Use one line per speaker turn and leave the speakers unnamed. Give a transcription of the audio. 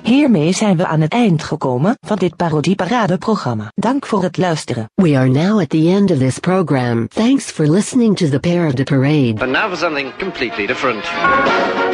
Hiermee zijn we aan het eind gekomen van dit parodieparade-programma. Dank voor het luisteren.
We are now at the end of this program. Thanks for listening to the Parody Parade.
And now for something completely different.